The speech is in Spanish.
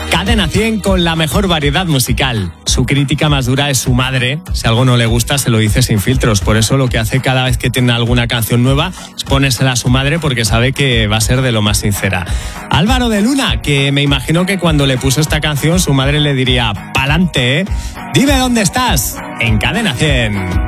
Cadena 100 con la mejor variedad musical. Su crítica más dura es su madre. Si algo no le gusta, se lo dice sin filtros. Por eso lo que hace cada vez que tiene alguna canción nueva es ponérsela a su madre, porque sabe que va a ser de lo más sincera. Álvaro de Luna, que me imagino que cuando le puso esta canción su madre le diría: ¡pa'lante, eh! Dime dónde estás, en Cadena 100.